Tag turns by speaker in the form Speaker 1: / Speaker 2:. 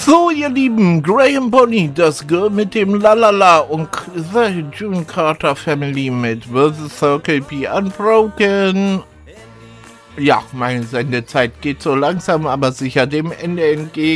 Speaker 1: So, ihr Lieben, Graham Bonny, das Girl mit dem Lalala und The June Carter Family mit The Circle Be Unbroken. Ja, meine Sendezeit geht so langsam aber sicher dem Ende entgegen.